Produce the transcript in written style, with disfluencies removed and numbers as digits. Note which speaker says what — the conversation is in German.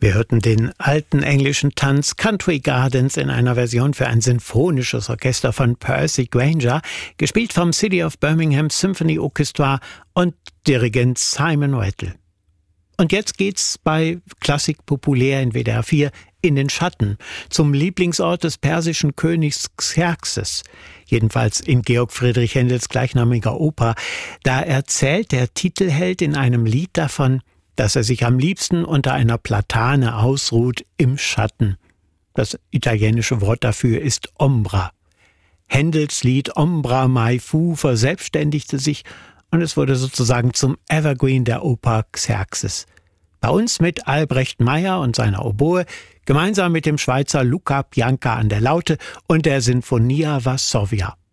Speaker 1: Wir hörten den alten englischen Tanz Country Gardens in einer Version für ein sinfonisches Orchester von Percy Grainger, gespielt vom City of Birmingham Symphony Orchestra und Dirigent Simon Rattle. Und jetzt geht's bei Klassik populär in WDR 4 in den Schatten, zum Lieblingsort des persischen Königs Xerxes, jedenfalls in Georg Friedrich Händels gleichnamiger Oper. Da erzählt der Titelheld in einem Lied davon, dass er sich am liebsten unter einer Platane ausruht im Schatten. Das italienische Wort dafür ist Ombra. Händels Lied Ombra mai fu verselbstständigte sich und es wurde sozusagen zum Evergreen der Oper Xerxes. Bei uns mit Albrecht Meyer und seiner Oboe, gemeinsam mit dem Schweizer Luca Bianca an der Laute und der Sinfonia Varsovia.